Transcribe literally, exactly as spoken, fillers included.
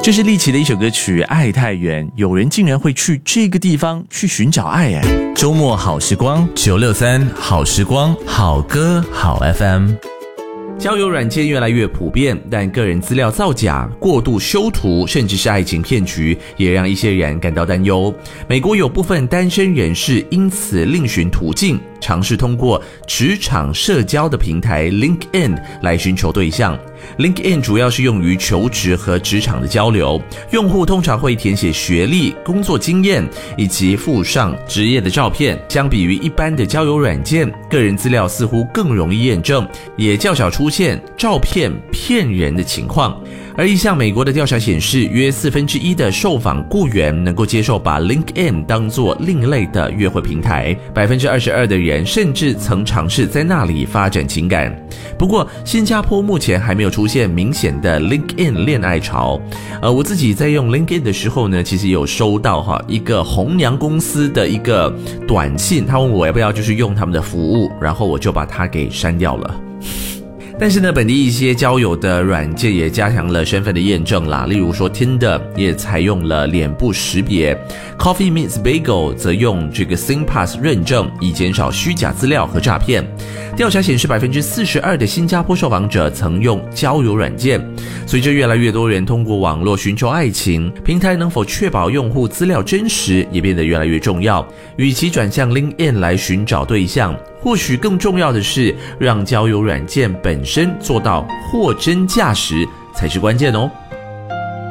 这是立奇的一首歌曲《爱太远》，有人竟然会去这个地方去寻找爱哎！ 周末好时光九六三好时光好歌好 F M。 交友软件越来越普遍，但个人资料造假、过度修图，甚至是爱情骗局，也让一些人感到担忧。美国有部分单身人士因此另寻途径，尝试通过职场社交的平台 LinkedIn 来寻求对象。LinkedIn 主要是用于求职和职场的交流，用户通常会填写学历、工作经验以及附上职业的照片。相比于一般的交友软件，个人资料似乎更容易验证，也较少出现照片骗人的情况。而一项美国的调查显示，约四分之一的受访雇员能够接受把 LinkedIn 当作另类的约会平台， 百分之二十二 的人甚至曾尝试在那里发展情感。不过新加坡目前还没有出现明显的 LinkedIn 恋爱潮。呃，我自己在用 LinkedIn 的时候呢，其实有收到哈一个红娘公司的一个短信，他问我要不要就是用他们的服务，然后我就把它给删掉了。但是呢，本地一些交友的软件也加强了身份的验证啦，例如说 Tinder 也采用了脸部识别， Coffee Meets Bagel 则用这个 SingPass 认证，以减少虚假资料和诈骗。调查显示 百分之四十二 的新加坡受访者曾用交友软件。随着越来越多人通过网络寻求爱情，平台能否确保用户资料真实也变得越来越重要。与其转向 LinkedIn 来寻找对象，或许更重要的是让交友软件本身做到货真价实才是关键哦。